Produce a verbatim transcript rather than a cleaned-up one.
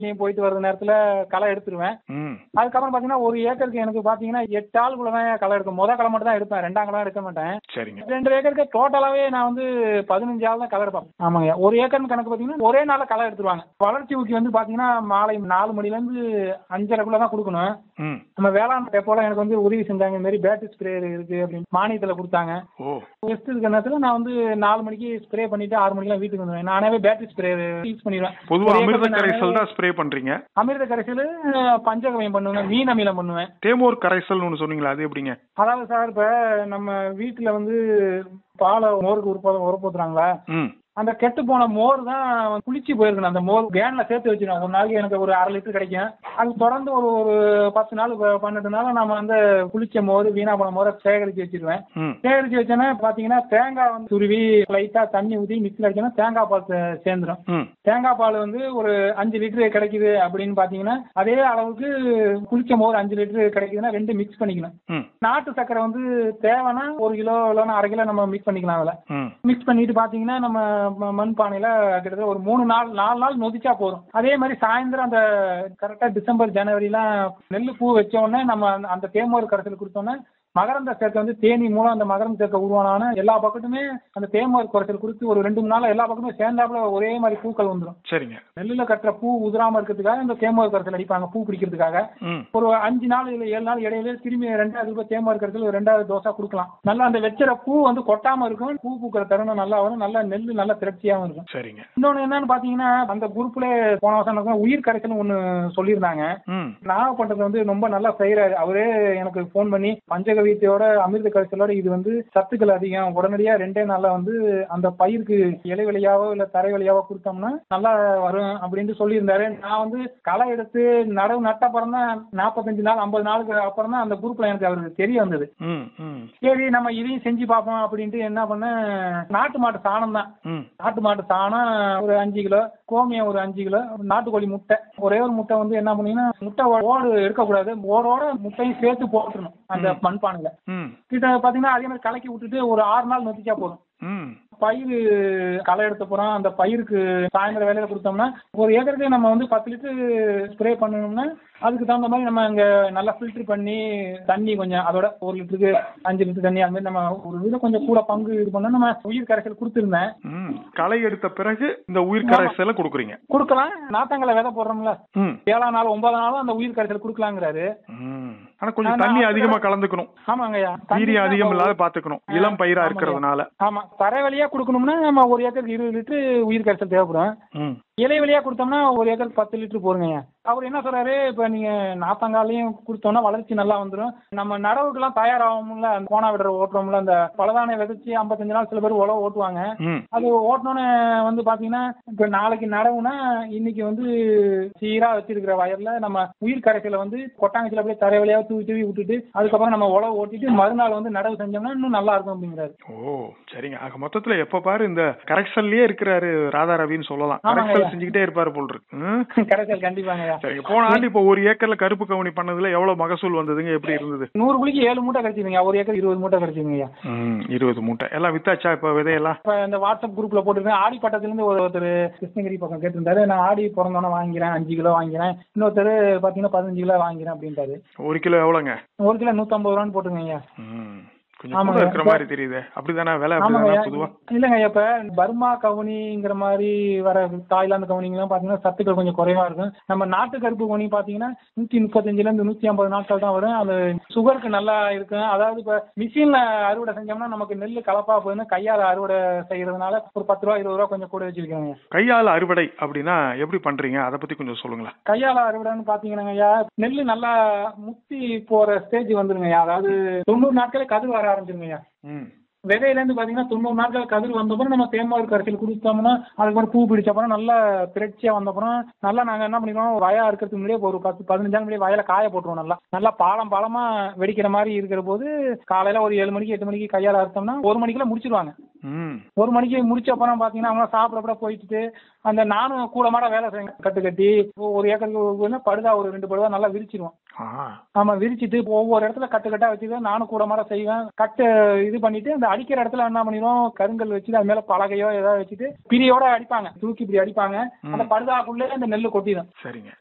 போயிட்டு வர்ற நேரத்துல களை எடுத்துருவேன். அதுக்கப்புறம் பாத்தீங்கன்னா ஒரு ஏக்கருக்கு எனக்கு பாத்தீங்கன்னா எட்டு ஆளுக்குள்ளதான் களை எடுக்கும். முத களை மட்டும் தான் எடுப்பேன், ரெண்டாம் களை எடுக்க மாட்டேன். சரிங்க. ரெண்டு ஏக்கருக்கு டோட்டலாவே நான் வந்து பதினஞ்சு ஆள் தான் களை எடுப்பேன். ஆமாங்க, ஒரு ஏக்கர் கணக்கு பாத்தீங்கன்னா ஒரே நாள்ல களை எடுத்துருவாங்க. வளர்ச்சி ஊக்கி வந்து பாத்தீங்கன்னா மாலை நாலு மணில இருந்து அஞ்சரைக்குள்ளதான் கொடுக்கணும். நம்ம வேளாண் போல எனக்கு வந்து உதவி செஞ்சாங்க, இந்த மாதிரி பேட்டரி ஸ்ப்ரே இருக்கு அப்படின்னு மானியத்துல கொடுத்தாங்க. வெஸ்ட் இருக்கிற நேரத்துல நான் வந்து நாலு மணிக்கு ஸ்ப்ரே பண்ணிட்டு ஆறு மணிக்கெல்லாம் வீட்டுக்கு வந்துடுவேன். நானே பேட்டரி ஸ்ப்ரே யூஸ் பண்ணிடுவேன். பொதுவா அமிர்த கரைசல் தான் ஸ்ப்ரே பண்றீங்க? அமிர்த கரைசல், பஞ்சகவியம் பண்ணுவேன், மீன் அமிலம் பண்ணுவேன். தேமோர் கரைசல் ஒன்று சொன்னீங்களா, அது எப்படிங்க? அதாவது சார், இப்ப நம்ம வீட்டுல வந்து பாலை மோருக்கு உரப்போத்துறாங்களா, அந்த கெட்டு போன மோர் தான் குளிச்சு போயிருக்கணும். அந்த மோர் கேன்ல சேர்த்து வச்சிருக்கோம். ஒரு நாளைக்கு எனக்கு ஒரு அரை லிட்டர் கிடைக்கும். அது தொடர்ந்து ஒரு ஒரு பத்து நாள் பன்னெண்டு நாள் நம்ம வந்து குளிச்ச மோர், வீணா போன மோரை சேகரிச்சு வச்சிருவேன். சேகரிச்சு வச்சோன்னா பாத்தீங்கன்னா தேங்காய் வந்து துருவி லைட்டா தண்ணி ஊற்றி மிக்சில் அடிச்சோன்னா தேங்காய் பால் சேர்ந்துடும். தேங்காய் பால் வந்து ஒரு அஞ்சு லிட்டரு கிடைக்குது அப்படின்னு பாத்தீங்கன்னா அதே அளவுக்கு குளிச்ச மோர் அஞ்சு லிட்டரு கிடைக்குதுன்னா ரெண்டு மிக்ஸ் பண்ணிக்கணும். நாட்டு சக்கரை வந்து தேவைன்னா ஒரு கிலோ இல்லைன்னா அரை கிலோ நம்ம மிக்ஸ் பண்ணிக்கலாம். அதில் மிக்ஸ் பண்ணிட்டு பாத்தீங்கன்னா நம்ம மண் பானையில கிட்டத்தட்ட ஒரு மூணு நாள் நாலு நாள் நொதிச்சா போதும். அதே மாதிரி சாயந்தரம் அந்த கரெக்டா டிசம்பர் ஜனவரி எல்லாம் நெல் பூ வச்ச உடனே நம்ம அந்த தேமோர் கரைசல் கொடுத்தோன்னே மகரந்த சேர்க்கை வந்து தேனி மூலம் அந்த மகரந்த சேர்க்கை உருவான எல்லா பக்கத்துமே அந்த தேமோர் குறைச்சல் கொடுத்து ஒரு ரெண்டு மூணு நாள் எல்லா பக்கமே சேர்ந்தாப்புல ஒரே மாதிரி பூக்கள் வந்துடும். சரிங்க. நெல்லுல கட்டுற பூ உதிராம இருக்கிறதுக்காக இந்த தேமோர் கரைசல் அடிப்பாங்க, பூ பிடிக்கிறதுக்காக. ஒரு அஞ்சு நாள் இல்ல ஏழு நாள் இடையில திரும்பி ரெண்டாவது ரூபாய் தேமோர் கரைசல் ஒரு ரெண்டாவது தோசா கொடுக்கலாம். நல்லா அந்த வெச்சர பூ வந்து கொட்டாம இருக்கும், பூ பூக்கிற தருணம் நல்லா வரும், நல்லா நெல் நல்லா திரட்சியாவும் இருக்கும். சரிங்க. இன்னொன்னு என்னன்னு பாத்தீங்கன்னா அந்த குரூப்ல போன வருஷம் உயிர் கரைசல் ஒண்ணு சொல்லியிருந்தாங்க. நாகப்பட்டினத்துல வந்து ரொம்ப நல்லா செய்யறாரு அவரே. எனக்கு போன் பண்ணி பஞ்சக வீட்டோட அமிர்த கரைசலோட இது வந்து சத்துக்கள் அதிகம், உடனடியா ரெண்டே நாள்ல வந்து அந்த பயிருக்கு இலை வழியாவோ இல்ல தரை வழியாவோ கொடுத்தோம்னா நல்லா வரும் அப்படின்னு சொல்லியிருந்தாரு. நான் வந்து களை எடுத்து நடவு நட்ட அப்புறம் தான் நாற்பத்தஞ்சு நாள் ஐம்பது நாளுக்கு அப்புறம் தான் அந்த குரூப்ல எனக்கு அவருக்கு தெரிய வந்தது. சரி நம்ம இதையும் செஞ்சு பார்ப்போம் அப்படின்ட்டு என்ன பண்ண, நாட்டு மாட்டு சாணம் தான். நாட்டு மாட்டு சாணம் ஒரு அஞ்சு கிலோ, கோமியம் ஒரு அஞ்சு கிலோ, நாட்டுக்கோழி முட்டை ஒரே ஒரு முட்டை வந்து என்ன பண்ணீங்கன்னா முட்டை ஓடு எடுக்கக்கூடாது, ஓடோட முட்டையும் சேர்த்து போட்டுருணும் அந்த மண்பானையில. கிட்ட பாத்தீங்கன்னா அதே மாதிரி கலக்கி விட்டுட்டு ஒரு ஆறு நாள் நொத்திச்சா போதும். பயிர் களை எடுத்த போறோம், அந்த பயிருக்கு சாயந்தரம் வேலையில கொடுத்தோம்னா ஒரு ஏக்கருக்கு நம்ம வந்து பத்து லிட்டர் ஸ்ப்ரே பண்ணணும்னா அதுக்கு தகுந்த மாதிரி நம்ம இங்க நல்லா ஃபில்டர் பண்ணி தண்ணி கொஞ்சம் அதோட ஒரு லிட்டருக்கு அஞ்சு லிட்டர் தண்ணி அது மாதிரி நம்ம ஒரு இதுல கொஞ்சம் கூட பங்கு இது பண்ணா நம்ம உயிர் கரைசல் கொடுத்துருந்தேன். களை எடுத்த பிறகு இந்த உயிர் கரைசல் கொடுக்குறீங்க? கொடுக்கலாம். நாத்தாங்கலை விதை போடுறோம்ல, ஏழாம் நாள் ஒன்பதாம் நாளும் அந்த உயிர் கரைசல் கொடுக்கலாங்கிறாரு. ஆனா கொஞ்சம் தண்ணி அதிகமா கலந்துக்கணும். ஆமாங்கய்யா, வீரியம் அதிகம் இல்லாத பாத்துக்கணும், இளம் பயிரா இருக்கிறதுனால. ஆமா, தரை வழியா கொடுக்கணும்னா நம்ம ஒரு ஏக்கருக்கு இருபது லிட்டர் உயிர் கரைசல் தேவைப்படும். இலை வழியா கொடுத்தோம்னா ஒரு ஏக்கருக்கு பத்து லிட்டர் போருங்க. அவர் என்ன சொல்றாரு, இப்ப நீங்க நாத்தங்காலையும் கொடுத்தோம்னா வளர்ச்சி நல்லா வந்துடும். நம்ம நடவுக்கெல்லாம் தயாராகும்ல, அந்த கோணா விடுற ஓட்டுறோம்ல, அந்த பலதானே விதைச்சு ஐம்பத்தஞ்சு நாள் சில பேர் உழவு ஓட்டுவாங்க. அது ஓட்டணும்னு வந்து பாத்தீங்கன்னா இப்ப நாளைக்கு நடவுனா இன்னைக்கு வந்து சீரா வச்சிருக்கிற வயல்ல நம்ம உயிர் கரைசலை வந்து கொட்டாங்கச்சில அப்படியே தரை வழியா தூவி தூவி விட்டுட்டு அதுக்கப்புறம் நம்ம உழவு ஓட்டிட்டு மறுநாள் வந்து நடவு செஞ்சோம்னா இன்னும் நல்லா இருக்கும் அப்படிங்கிறாரு. ஓ சரிங்க. ஆக மொத்தத்துல எப்ப பாரு இந்த கரெக்ஷன்லயே இருக்கிறாரு ராதா ரவின்னு சொல்லலாம். கரெக்ஷன் செஞ்சுக்கிட்டே இருப்பாரு போல் இருக்கு. கரெக்ஷன் கண்டிப்பாங்க. சரிங்க. போன ஆண்டு இப்போ ஒரு ஏக்கர்ல கருப்பு கவுனி பண்ணதுல எவ்வளவு மகசூல் வந்ததுங்க, எப்படி இருந்தது? நூறு குழிக்கு ஏழு மூட்டை கிடைச்சிருங்க, ஒரு ஏக்கர் இருபது மூட்டை கிடைச்சிருங்க. இருபது மூட்டை எல்லாம் வித்தாச்சா? இப்ப விதையெல்லாம் இந்த வாட்ஸ்அப் குரூப்ல போட்டுருக்கேன். ஆடி பட்டத்துல இருந்து ஒருத்தர் கிருஷ்ணகிரி பக்கம் கேட்டிருந்தாரு, நான் ஆடி பிறந்தோன்னு வாங்கிறேன் அஞ்சு கிலோ வாங்கிறேன், இன்னொருத்தர் பாத்தீங்கன்னா பதினஞ்சு கிலோ வாங்கிறேன் அப்படின்ட்டாரு. ஒரு கிலோ எவ்வளவுங்க? ஒரு கிலோ நூத்தி ஐம்பது ரூபான்னு போட்டுருங்க. இருக்கிற மாதிரி தெரியுது. அப்படிதானே விலை? பொதுவா இல்லங்க, இப்ப பர்மா கவுனிங்கிற மாதிரி வர தாய்லாந்து கவுனிங்க எல்லாம் பாத்தீங்கன்னா சத்துக்கள் கொஞ்சம் குறைவா இருக்கும். நம்ம நாட்டு கருப்பு கவுனி பாத்தீங்கன்னா நூத்தி முப்பத்தஞ்சுல இருந்து நூத்தி ஐம்பது நாட்கள் தான் வரும். அது சுகருக்கு நல்லா இருக்கும். அதாவது இப்ப மிஷின்ல அறுவடை செஞ்சோம்னா நமக்கு நெல் கலப்பா போயின்னு கையால அறுவடை செய்யறதுனால ஒரு பத்து ரூபா இருபது ரூபா கொஞ்சம் கூட வச்சிருக்காங்க. கையால அறுவடை அப்படின்னா எப்படி பண்றீங்க, அதை பத்தி கொஞ்சம் சொல்லுங்களேன். கையால அறுவடைன்னு பாத்தீங்கன்னா நெல் நல்லா முத்தி போற ஸ்டேஜ் வந்துருங்க. அதாவது தொண்ணூறு நாட்களே கதிர் வர ஆரம்பிச்சிருங்க. விதையில இருந்து பாத்தீங்கன்னா தொண்ணூறு நாட்கள் கதிர் வந்தப்பறம் நம்ம தேமாறு கரைசல் குடிச்சோம்னா அதுக்கப்புறம் பூ பிடிச்சப்பறம் நல்லா திரட்சியா வந்தப்பறம் நல்லா நாங்க என்ன பண்ணிக்கிறோம், வயா இருக்கிறதுக்கு முன்னாடியே ஒரு பத்து பதினஞ்சு நாள் முன்னாடியே வயல காய போட்டுருவோம். நல்லா நல்லா பாலம் பாலமா வெடிக்கிற மாதிரி இருக்கிற போது காலையில ஒரு ஏழு மணிக்கு எட்டு மணிக்கு கையால அறுத்தோம்னா ஒரு மணிக்குள்ள முடிச்சிருவாங்க. ஒரு மணிக்கு முடிச்ச அப்புறம் பாத்தீங்கன்னா அவங்க சாப்பிட போயிட்டு அந்த நானும் கூட மாட வேலை செய்ய கட்டு கட்டி ஒரு ஏக்கருக்கு படுதா ஒரு ரெண்டு படுதா நல்லா விரிச்சிருவோம். ஆமா, விரிச்சிட்டு ஒவ்வொரு இடத்துல கட்டு கட்டா வச்சுதான் நானும் கூட மாட செய்வேன். கட்டு இது பண்ணிட்டு அந்த அடிக்கிற இடத்துல என்ன பண்ணிடுவோம், கருங்கல் வச்சுட்டு அது மேல பலகையோ ஏதாவது வச்சுட்டு பிரியோட அடிப்பாங்க, தூக்கி இப்படி அடிப்பாங்க. அந்த படுதாக்குள்ளே அந்த நெல்லு கொட்டிடும். சரிங்க.